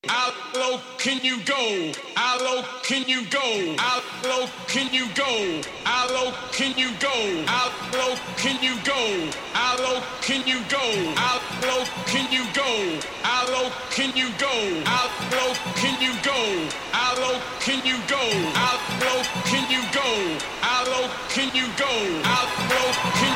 How low can you go? How low can you go? How low can you go? How low can you go? How low can you go? How low can you go? How low can you go? How low can you go? How low can you go? How low can you go? How low can you go? How low can you go? How low can